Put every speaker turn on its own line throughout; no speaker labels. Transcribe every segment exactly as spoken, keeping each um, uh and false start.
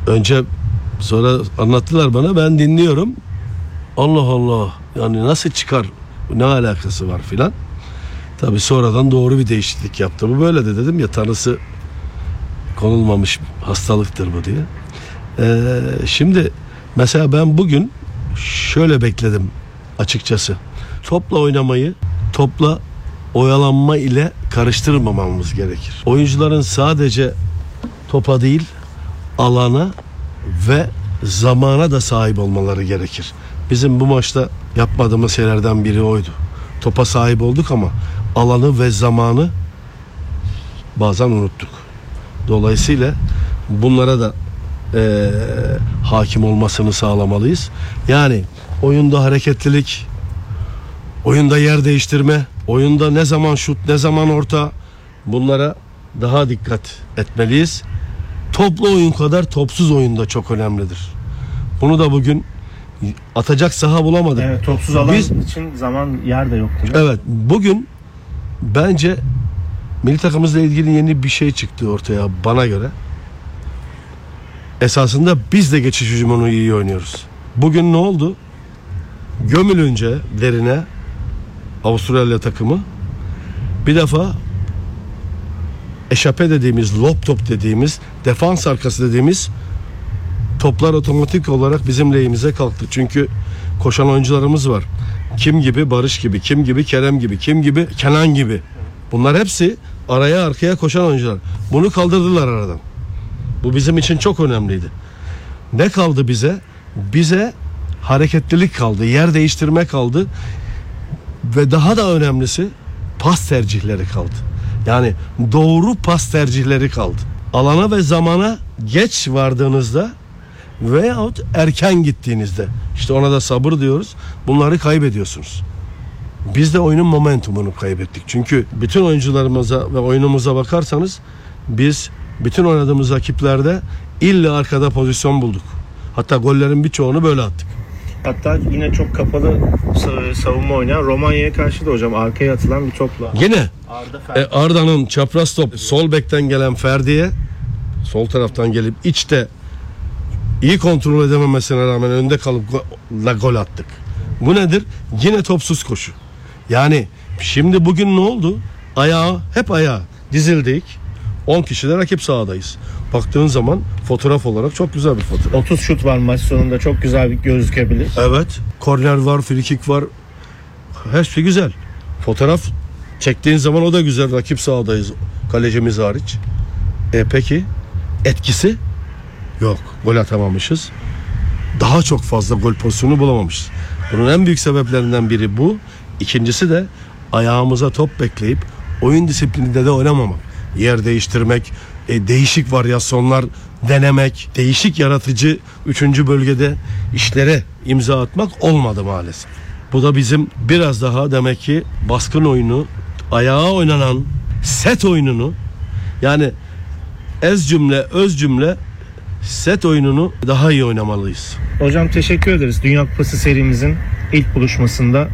Önce sonra anlattılar bana, ben dinliyorum. Allah Allah, yani nasıl çıkar, ne alakası var filan. Tabii sonradan doğru bir değişiklik yaptı. Bu böyle de dedim ya, tanısı konulmamış hastalıktır bu diye. Ee, şimdi mesela ben bugün şöyle bekledim açıkçası. Topla oynamayı topla oyalanma ile karıştırmamamız gerekir. Oyuncuların sadece topa değil, alana ve zamana da sahip olmaları gerekir. Bizim bu maçta yapmadığımız şeylerden biri oydu. Topa sahip olduk ama alanı ve zamanı bazen unuttuk. Dolayısıyla bunlara da e, hakim olmasını sağlamalıyız. Yani oyunda hareketlilik, oyunda yer değiştirme, oyunda ne zaman şut, ne zaman orta, bunlara daha dikkat etmeliyiz. Toplu oyun kadar topsuz oyun da çok önemlidir. Bunu da bugün atacak saha bulamadık.
Evet, topsuz alan
Biz,
için zaman, yer de yoktu.
Evet, bugün bence milli takımımızla ilgili yeni bir şey çıktı ortaya bana göre. Esasında biz de geçiş hücumunu iyi oynuyoruz. Bugün ne oldu? Gömülünce derine Avustralya takımı bir defa eşape dediğimiz, lob top dediğimiz, defans arkası dediğimiz toplar otomatik olarak bizim lehimize kalktı. Çünkü koşan oyuncularımız var. Kim gibi? Barış gibi. Kim gibi? Kerem gibi. Kim gibi? Kenan gibi. Bunlar hepsi araya arkaya koşan oyuncular. Bunu kaldırdılar aradan. Bu bizim için çok önemliydi. Ne kaldı bize? Bize hareketlilik kaldı. Yer değiştirme kaldı. Ve daha da önemlisi pas tercihleri kaldı. Yani doğru pas tercihleri kaldı. Alana ve zamana geç vardığınızda veyahut erken gittiğinizde, işte ona da sabır diyoruz, bunları kaybediyorsunuz. Biz de oyunun momentumunu kaybettik. Çünkü bütün oyuncularımıza ve oyunumuza bakarsanız biz bütün oynadığımız rakiplerde illa arkada pozisyon bulduk. Hatta gollerin birçoğunu böyle attık.
Hatta yine çok kapalı savunma oynayan Romanya'ya karşı da hocam arkaya atılan bir topla.
Yine
Arda
e, Arda'nın çapraz top, sol bekten gelen Ferdi'ye, sol taraftan gelip içte iyi kontrol edememesine rağmen önde kalıp go- gol attık. Bu nedir? Yine topsuz koşu. Yani şimdi bugün ne oldu? Ayağa, hep ayağa dizildik. on kişi de rakip sahadayız. Baktığın zaman fotoğraf olarak çok güzel bir fotoğraf.
otuz şut var maç sonunda, çok güzel bir gözükebilir.
Evet. Korner var, frikik var. Her şey güzel. Fotoğraf çektiğin zaman o da güzel. Rakip sahadayız. Kalecimiz hariç. E peki etkisi? Yok. Gol atamamışız. Daha çok fazla gol pozisyonu bulamamışız. Bunun en büyük sebeplerinden biri bu. İkincisi de ayağımıza top bekleyip oyun disiplininde de oynamamak. Yer değiştirmek, e, değişik varyasyonlar denemek, değişik yaratıcı üçüncü bölgede işlere imza atmak olmadı maalesef. Bu da bizim biraz daha demek ki baskın oyunu, ayağa oynanan set oyununu, yani ez cümle, öz cümle set oyununu daha iyi oynamalıyız.
Hocam teşekkür ederiz. Dünya Kupası serimizin ilk buluşmasında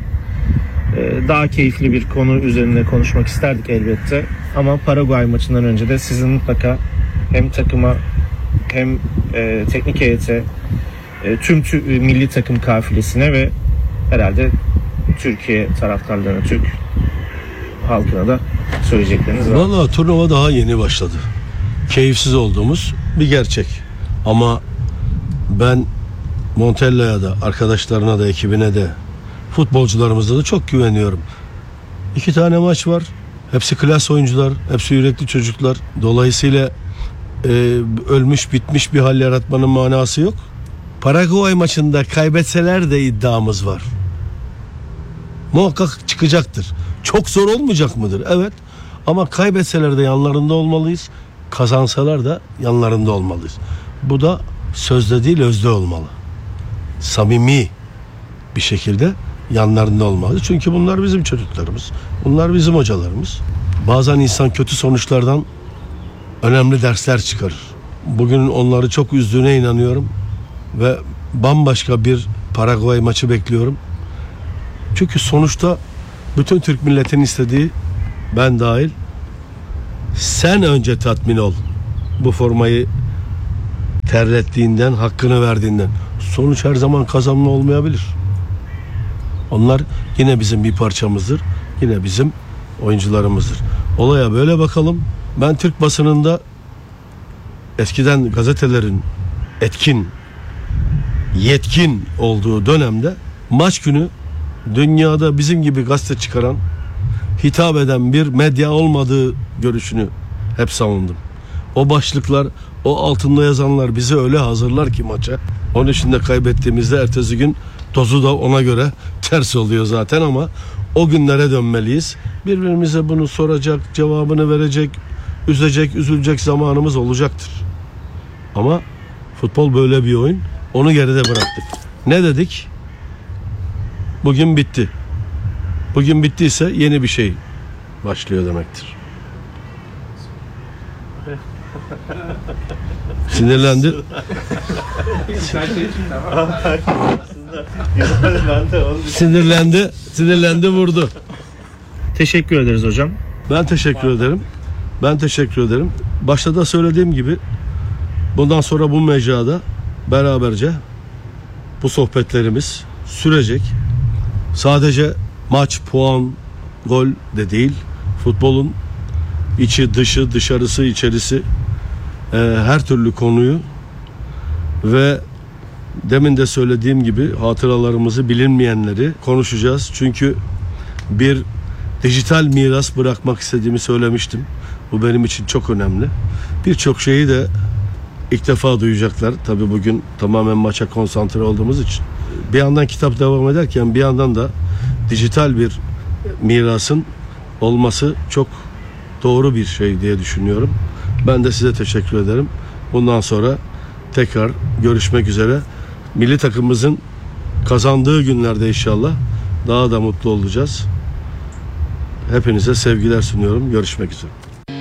daha keyifli bir konu üzerine konuşmak isterdik elbette. Ama Paraguay maçından önce de sizin mutlaka hem takıma hem e, teknik heyete, e, tüm tü, e, milli takım kafilesine ve herhalde Türkiye taraftarlarına, Türk halkına da söyleyecekleriniz var.
Vallahi turnuva daha yeni başladı. Keyifsiz olduğumuz bir gerçek. Ama ben Montella'ya da, arkadaşlarına da, ekibine de, futbolcularımıza da çok güveniyorum. İki tane maç var. Hepsi klas oyuncular, hepsi yürekli çocuklar. Dolayısıyla e, ölmüş bitmiş bir hal yaratmanın manası yok. Paraguay maçında kaybetseler de iddiamız var. Muhakkak çıkacaktır. Çok zor olmayacak mıdır? Evet. Ama kaybetseler de yanlarında olmalıyız. Kazansalar da yanlarında olmalıyız. Bu da sözde değil, özde olmalı. Samimi bir şekilde yanlarında olmalı. Çünkü bunlar bizim çocuklarımız. Bunlar bizim hocalarımız. Bazen insan kötü sonuçlardan önemli dersler çıkarır. Bugün onları çok üzdüğüne inanıyorum. Ve bambaşka bir Paraguay maçı bekliyorum. Çünkü sonuçta bütün Türk milletinin istediği, ben dahil, sen önce tatmin ol. Bu formayı terlettiğinden, hakkını verdiğinden. Sonuç her zaman kazanma olmayabilir. Onlar yine bizim bir parçamızdır. Yine bizim oyuncularımızdır. Olaya böyle bakalım. Ben Türk basınında eskiden gazetelerin etkin, yetkin olduğu dönemde maç günü dünyada bizim gibi gazete çıkaran, hitap eden bir medya olmadığı görüşünü hep savundum. O başlıklar, o altında yazanlar bizi öyle hazırlar ki maça. Onun için de kaybettiğimizde ertesi gün dozu da ona göre ters oluyor zaten, ama o günlere dönmeliyiz. Birbirimize bunu soracak, cevabını verecek, üzecek, üzülecek zamanımız olacaktır. Ama futbol böyle bir oyun. Onu geride bıraktık. Ne dedik? Bugün bitti. Bugün bittiyse yeni bir şey başlıyor demektir. Sinirlendi. Sinirlendi. Sinirlendi, vurdu.
Teşekkür ederiz hocam.
Ben teşekkür ederim. Ben teşekkür ederim. Başta da söylediğim gibi bundan sonra bu mecrada beraberce bu sohbetlerimiz sürecek. Sadece maç, puan, gol de değil. Futbolun içi, dışı, dışarısı, içerisi, e, her türlü konuyu ve demin de söylediğim gibi hatıralarımızı, bilinmeyenleri konuşacağız. Çünkü bir dijital miras bırakmak istediğimi söylemiştim. Bu benim için çok önemli. Birçok şeyi de ilk defa duyacaklar. Tabii bugün tamamen maça konsantre olduğumuz için. Bir yandan kitap devam ederken bir yandan da dijital bir mirasın olması çok doğru bir şey diye düşünüyorum. Ben de size teşekkür ederim. Bundan sonra tekrar görüşmek üzere. Milli takımımızın kazandığı günlerde inşallah daha da mutlu olacağız. Hepinize sevgiler sunuyorum. Görüşmek üzere.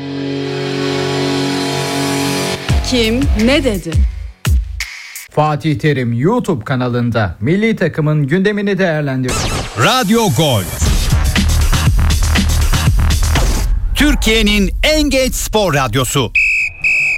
Kim ne dedi?
Fatih Terim YouTube kanalında milli takımın gündemini değerlendiriyor.
Radyo Gol. Türkiye'nin en genç spor radyosu.